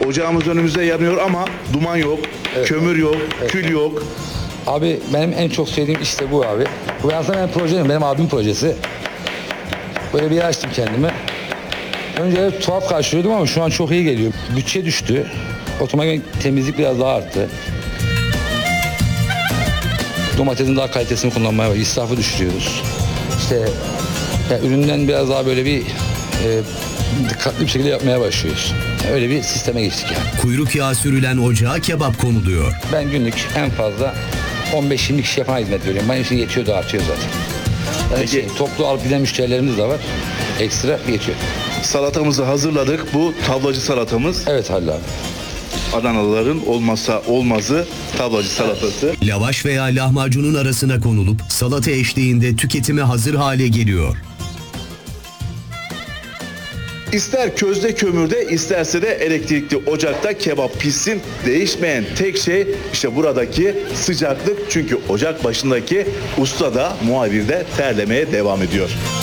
Ocağımız önümüzde yanıyor ama duman yok, kömür yok, kül yok. Abi benim en çok sevdiğim işte bu abi. Bu aslında benim projem, benim abimin projesi. Böyle bir yer açtım kendime. Önce tuhaf karşılıyordum ama şu an çok iyi geliyor. Bütçe düştü. Otomatik temizlik biraz daha arttı. Domatesin daha kalitesini kullanmaya başlıyoruz. İsrafı düşürüyoruz. İşte üründen biraz daha böyle bir dikkatli bir şekilde yapmaya başlıyoruz. Öyle bir sisteme geçtik yani. Kuyruk yağı sürülen ocağa kebap konuluyor. Ben günlük en fazla 15-20 kişiye falan hizmet veriyorum. Benim için yetiyor da artıyor zaten. Yani toplu alıp giden müşterilerimiz de var. Ekstra yetiyor. Salatamızı hazırladık. Bu tavlacı salatamız. Evet Halil abi. Adanalıların olmazsa olmazı tavlacı salatası. Lavaş veya lahmacunun arasına konulup salata eşliğinde tüketime hazır hale geliyor. İster közde kömürde isterse de elektrikli ocakta kebap pişsin. Değişmeyen tek şey işte buradaki sıcaklık. Çünkü ocak başındaki usta da muhabir de terlemeye devam ediyor.